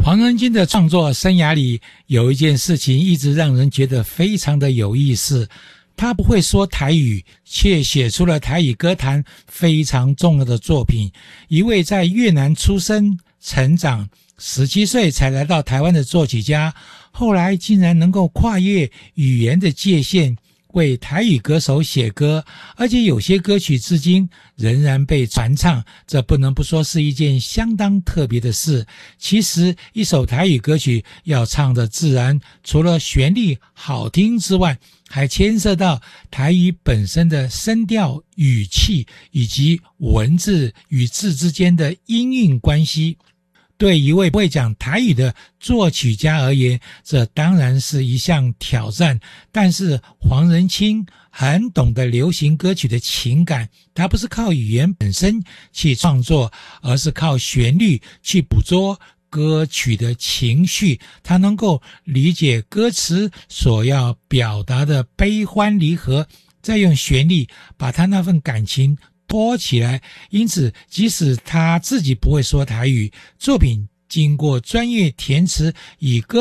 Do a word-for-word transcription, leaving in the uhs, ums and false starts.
黄仁勋的创作生涯里，有一件事情一直让人觉得非常的有意思。他不会说台语，却写出了台语歌坛非常重要的作品。一位在越南出生、成长，十七岁才来到台湾的作曲家，后来竟然能够跨越语言的界限，为台语歌手写歌，而且有些歌曲至今仍然被传唱，这不能不说是一件相当特别的事。其实一首台语歌曲要唱得自然，除了旋律好听之外，还牵涉到台语本身的声调、语气以及文字与字之间的音韵关系。对一位不会讲台语的作曲家而言，这当然是一项挑战。但是黄仁勋很懂得流行歌曲的情感，他不是靠语言本身去创作，而是靠旋律去捕捉歌曲的情绪。他能够理解歌词所要表达的悲欢离合，再用旋律把他那份感情拖起来。因此即使他自己不会说台语，作品经过专业填词以歌